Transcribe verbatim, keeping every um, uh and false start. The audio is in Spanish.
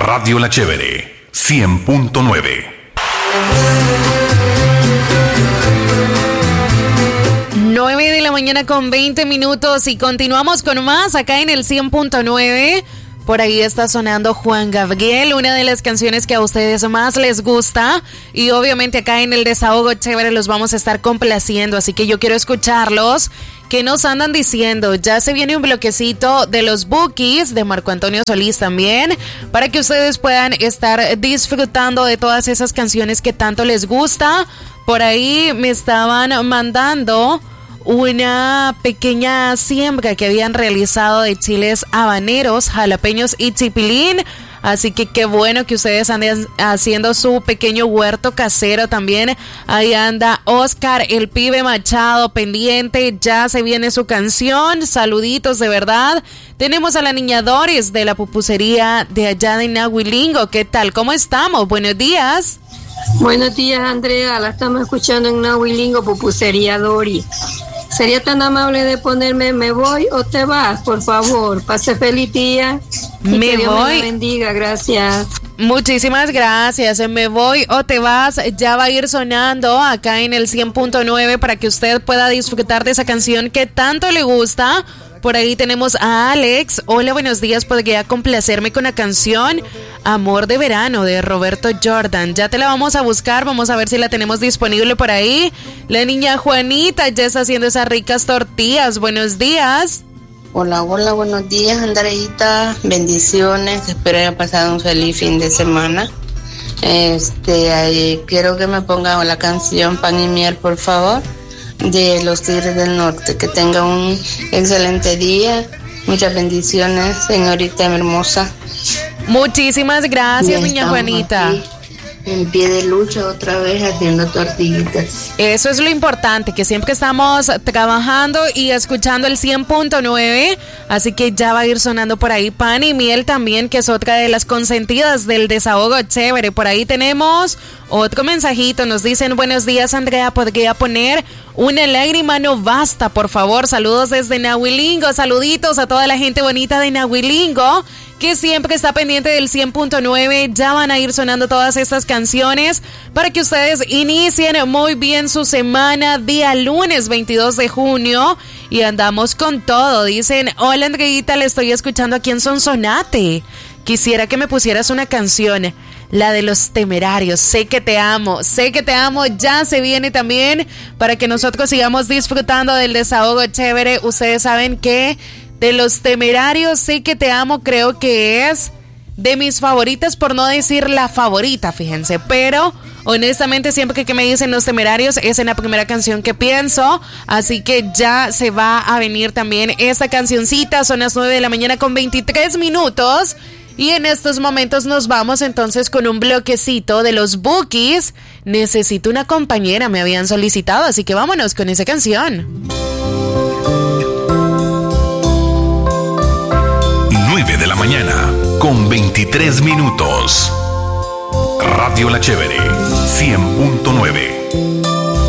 Radio La Chévere, cien punto nueve. nueve de la mañana con veinte minutos y continuamos con más acá en el cien punto nueve. Por ahí está sonando Juan Gabriel, una de las canciones que a ustedes más les gusta. Y obviamente acá en el Desahogo Chévere los vamos a estar complaciendo. Así que yo quiero escucharlos. ¿Qué nos andan diciendo? Ya se viene un bloquecito de los Bookies, de Marco Antonio Solís también, para que ustedes puedan estar disfrutando de todas esas canciones que tanto les gusta. Por ahí me estaban mandando una pequeña siembra que habían realizado de chiles habaneros, jalapeños y chipilín. Así que qué bueno que ustedes anden haciendo su pequeño huerto casero también. Ahí anda Oscar, el pibe Machado, pendiente. Ya se viene su canción. Saluditos de verdad. Tenemos a la niña Doris de la pupusería de allá de Nahuilingo. ¿Qué tal? ¿Cómo estamos? Buenos días. Buenos días, Andrea. La estamos escuchando en Nahuilingo, pupusería Doris. ¿Sería tan amable de ponerme Me Voy o Te Vas, por favor? Pase feliz día. Y me que Dios voy. me la bendiga, gracias. Muchísimas gracias. Me Voy o Te Vas ya va a ir sonando acá en el cien punto nueve para que usted pueda disfrutar de esa canción que tanto le gusta. Por ahí tenemos a Alex. Hola, buenos días. ¿Podría complacerme con la canción Amor de Verano de Roberto Jordan? Ya te la vamos a buscar. Vamos a ver si la tenemos disponible por ahí. La niña Juanita ya está haciendo esas ricas tortillas. Buenos días. Hola, hola, buenos días, Andreita. Bendiciones. Espero haya pasado un feliz fin de semana. Este, ahí, quiero que me pongan la canción Pan y Miel, por favor, de los Tigres del Norte. Que tenga un excelente día. Muchas bendiciones, señorita hermosa. Muchísimas gracias, Bien, niña Juanita. Aquí, en pie de lucha otra vez haciendo tortillitas. Eso es lo importante, que siempre estamos trabajando y escuchando el cien punto nueve, así que ya va a ir sonando por ahí Pan y Miel también, que es otra de las consentidas del Desahogo Chévere. Por ahí tenemos otro mensajito, nos dicen: buenos días, Andrea, ¿podría poner Una lágrima no basta, por favor? Saludos desde Nahuilingo. Saluditos a toda la gente bonita de Nahuilingo, que siempre está pendiente del cien punto nueve. Ya van a ir sonando todas estas canciones para que ustedes inicien muy bien su semana, día lunes veintidós de junio. Y andamos con todo. Dicen: hola, Andreita, le estoy escuchando aquí en Sonsonate. Quisiera que me pusieras una canción, la de Los Temerarios. Sé que te amo, sé que te amo. Ya se viene también para que nosotros sigamos disfrutando del Desahogo Chévere. Ustedes saben que de Los Temerarios, Sé que te amo, creo que es de mis favoritas, por no decir la favorita, fíjense. Pero honestamente, siempre que me dicen Los Temerarios, es en la primera canción que pienso. Así que ya se va a venir también esta cancioncita. Son las nueve de la mañana con veintitrés minutos. Y en estos momentos nos vamos entonces con un bloquecito de los Bookies. Necesito una compañera, me habían solicitado, así que vámonos con esa canción. nueve de la mañana con veintitrés minutos. Radio La Chévere, cien punto nueve.